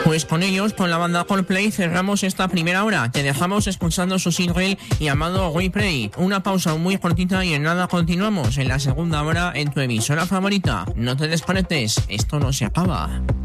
Pues con ellos, con la banda Coldplay, cerramos esta primera hora. Te dejamos escuchando su single llamado We Pray. Una pausa muy cortita y en nada continuamos en la segunda hora en tu emisora favorita. No te desconectes, esto no se acaba.